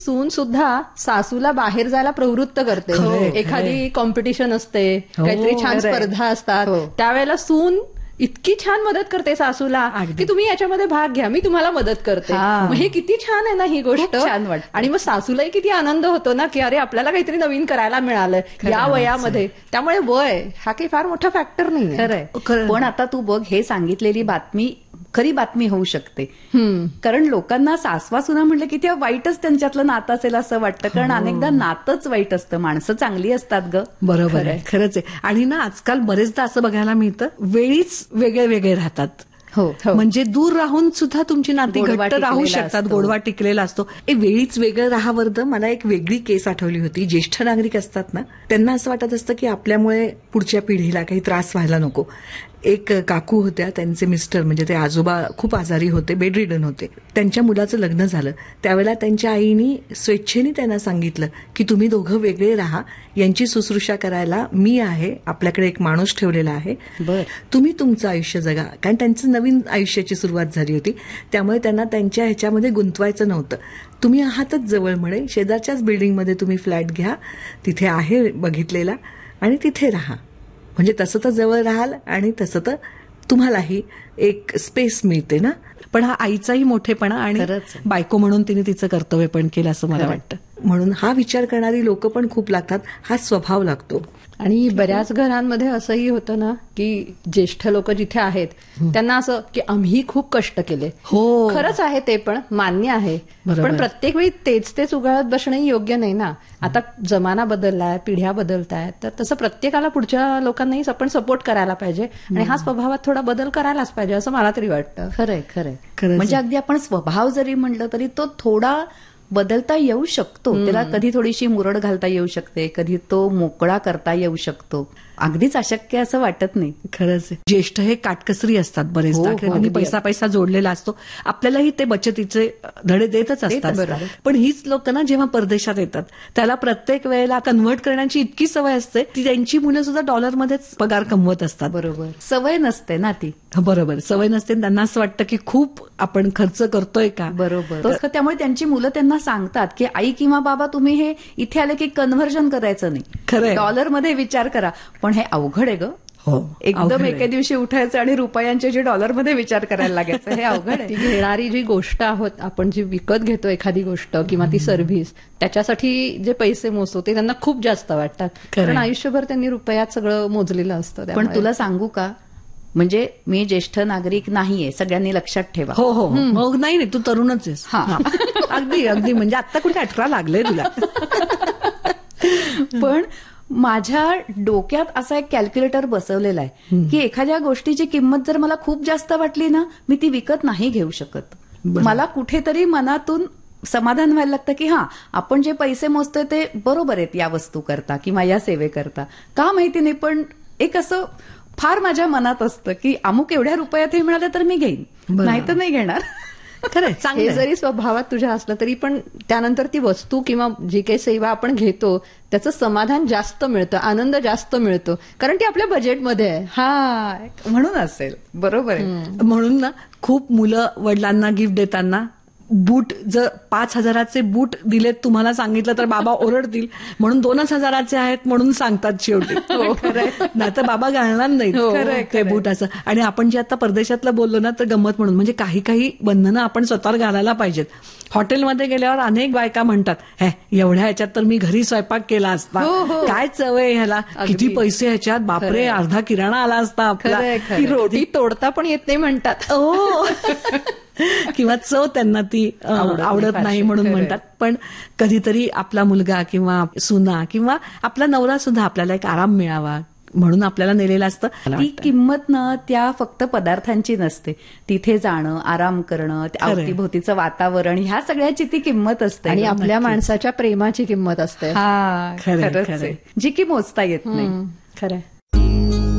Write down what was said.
सून सुद्धा सासूला बाहेर जायला प्रवृत्त करते. एखादी कॉम्पिटिशन असते, काहीतरी छान स्पर्धा असतात, त्यावेळेला सून इतकी छान मदत करते सासूला की तुम्ही याच्यामध्ये भाग घ्या, मी तुम्हाला मदत करते. मग हे किती छान आहे ना ही गोष्ट. छान वाटतं. आणि मग सासूलाही किती आनंद होतो ना की अरे आपल्याला काहीतरी नवीन करायला मिळालं या वयामध्ये. त्यामुळे वय हा काही फार मोठा फॅक्टर नाही. खरंय. पण आता तू बघ, हे सांगितलेली बातमी खरी बातमी होऊ शकते. कारण लोकांना सासवा सुना म्हटलं की त्या वाईटच त्यांच्यातलं नातं असेल असं वाटतं. कारण अनेकदा नातंच वाईट असतं, माणसं चांगली असतात ग. बरोबर आहे, खरंच आहे. आणि ना आजकाल बरेचदा असं बघायला मिळतं, वेळीच वेगळे वेगळे राहतात. म्हणजे दूर राहून सुद्धा तुमची नाती घट्ट राहू शकतात, गोडवा टिकलेला असतो. वेळीच वेगळं राहावरतं. मला एक वेगळी केस आठवली होती. ज्येष्ठ नागरिक असतात ना, त्यांना असं वाटत असतं की आपल्यामुळे पुढच्या पिढीला काही त्रास व्हायला नको. एक काकू होत्या, त्यांचे मिस्टर म्हणजे ते आजोबा खूप आजारी होते, बेडरिडन होते. त्यांच्या मुलाचं लग्न झालं त्यावेळेला त्यांच्या आईनी स्वेच्छेने त्यांना सांगितलं की तुम्ही दोघं वेगळे राहा, यांची शुश्रूषा करायला मी आहे, आपल्याकडे एक माणूस ठेवलेला आहे, तुम्ही तुमचं आयुष्य जगा. कारण त्यांचं नवीन आयुष्याची सुरुवात झाली होती, त्यामुळे त्यांना त्यांच्या ह्याच्यामध्ये गुंतवायचं नव्हतं. तुम्ही आहातच जवळ म्हणे, शेजारच्याच बिल्डिंगमध्ये तुम्ही फ्लॅट घ्या, तिथे आहे बघितलेला, आणि तिथे राहा. म्हणजे तसं तर जवळ राहाल आणि तसं तर तुम्हालाही एक स्पेस मिळते ना. पण हा आईचाही मोठेपणा आणि बायको म्हणून तिने तिचं कर्तव्य पण केलं असं मला वाटतं. म्हणून हा विचार करणारी लोक पण खूप लागतात, हा स्वभाव लागतो. आणि बऱ्याच घरांमध्ये असंही होतं ना की ज्येष्ठ लोक जिथे आहेत त्यांना असं की आम्ही खूप कष्ट केले. खरंच आहे, ते पण मान्य आहे. पण प्रत्येक वेळी तेच उगाळत बसणंही योग्य नाही ना. आता जमाना बदललाय, पिढ्या बदलतायत, तर तसं प्रत्येकाला पुढच्या लोकांनाही आपण सपोर्ट करायला पाहिजे आणि हा स्वभावात थोडा बदल करायलाच पाहिजे असं मला तरी वाटतं. खरंय. म्हणजे अगदी आपण स्वभाव जरी म्हणलं तरी तो थोडा बदलता येऊ शकतो. त्याला कधी थोडीशी मुरड घालता येऊ शकते, कधी तो मोकळा करता येऊ शकतो. अगदीच अशक्य असं वाटत नाही. खरंच. ज्येष्ठ हे काटकसरी असतात बरेचदा. त्यांनी पैसा जोडलेला असतो. आपल्यालाही ते बचतीचे धडे देतच असतात. पण हीच लोक ना जेव्हा परदेशात येतात त्याला प्रत्येक वेळेला कन्व्हर्ट करण्याची इतकी सवय असते ती त्यांची मुलं सुद्धा डॉलरमध्येच पगार कमवत असतात. बरोबर. सवय नसते ना ती. बरोबर, सवय नसते. त्यांना असं वाटतं की खूप आपण खर्च करतोय का. बरोबर. त्यामुळे त्यांची मुलं त्यांना सांगतात की आई किंवा बाबा तुम्ही हे इथे आले की कन्व्हर्जन करायचं नाही, खरं डॉलरमध्ये विचार करा. पण हे अवघड आहे ग. एकदम एके दिवशी उठायचं आणि रुपयांचे जे डॉलरमध्ये विचार करायला लागायचं, हे अवघड आहे. ती घेणारी जी गोष्ट आहोत आपण, जी विकत घेतो एखादी गोष्ट किंवा ती सर्व्हिस, त्याच्यासाठी जे पैसे मोजतो ते त्यांना खूप जास्त वाटतात. कारण आयुष्यभर त्यांनी रुपयात सगळं मोजलेलं असतं. पण तुला सांगू का, म्हणजे मी ज्येष्ठ नागरिक नाहीये, सगळ्यांनी लक्षात ठेवा. हो नाही तू तरुणच आहेस. अगदी म्हणजे आता कुठे 18 लागले तुला. पण माझ्या डोक्यात असा एक कॅल्क्युलेटर बसवलेला आहे की एखाद्या गोष्टीची किंमत जर मला खूप जास्त वाटली ना, मी ती विकत नाही घेऊ शकत. मला कुठेतरी मनातून समाधान व्हायला लागतं की आपण जे पैसे मोजतोय ते बरोबर आहेत या वस्तू करता किंवा या सेवेकरता. का माहिती नाही, पण एक असं फार माझ्या मनात असतं की अमुक एवढ्या रुपयात हे मिळालं तर मी घेईन, नाही तर नाही घेणार. खरंय. हे जरी स्वभावात तुझ्या असलं तरी पण त्यानंतर ती वस्तू किंवा जी काही सेवा आपण घेतो त्याचं समाधान जास्त मिळतं, आनंद जास्त मिळतो, कारण ती आपल्या बजेटमध्ये आहे. म्हणून असेल. बरोबर आहे. म्हणून ना खूप मुलं वडिलांना गिफ्ट देताना बूट, जर 5,000चे बूट दिलेत तुम्हाला सांगितलं तर बाबा ओरडतील, म्हणून 2,000चे आहेत म्हणून सांगतात शेवटी. नाही तर बाबा घालणार नाही ते बूट असं. आणि आपण जे आता परदेशातलं बोललो ना, तर गंमत म्हणून म्हणजे काही बंधनं आपण स्वतःवर घालायला पाहिजेत. हॉटेलमध्ये गेल्यावर अनेक बायका म्हणतात एवढ्या ह्याच्यात तर मी घरी स्वयंपाक केला असता, काय चव आहे ह्याला, किती पैसे ह्याच्यात, बापरे अर्धा किराणा आला असता आपला, रोटी तोडता पण येत नाही म्हणतात. किंवा चव त्यांना ती आवडत नाही म्हणून म्हणतात. पण कधीतरी आपला मुलगा किंवा सुना किंवा आपला नवरा सुद्धा आपल्याला एक आराम मिळावा म्हणून आपल्याला नेलेलं असतं. ती किंमत ना त्या फक्त पदार्थांची नसते, तिथे जाणं, आराम करणं, अवतीभोवतीचं वातावरण, ह्या सगळ्याची ती किंमत असते. आणि आपल्या माणसाच्या प्रेमाची किंमत असते. खरंच, जी की मोजता येत नाही. खरंय.